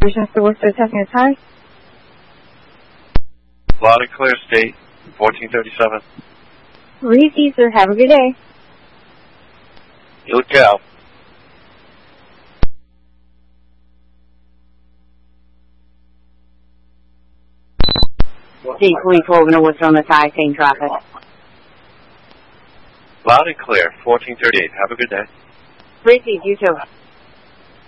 Mr. Worcester testing his tires. Loud and clear, state 1437. Receive, sir. Have a good day. You too. C-24, know what's on the side, same traffic. Loud and clear, 1438. Have a good day. Receive, you too.